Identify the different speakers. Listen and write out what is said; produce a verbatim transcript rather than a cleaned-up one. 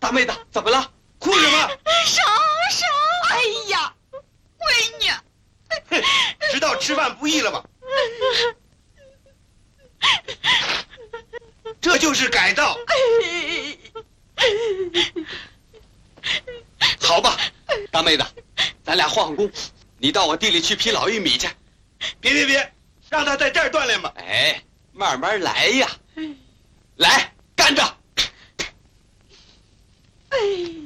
Speaker 1: 大妹子，怎么了？哭什么？
Speaker 2: 少少，哎呀，闺女，
Speaker 3: 哼，知道吃饭不易了吧？这就是改造。
Speaker 1: 好吧，大妹子，咱俩换换工，你到我地里去劈老玉米去。
Speaker 3: 别别别，让他在这儿锻炼吧。
Speaker 1: 哎，慢慢来呀，来干着。
Speaker 2: 哎。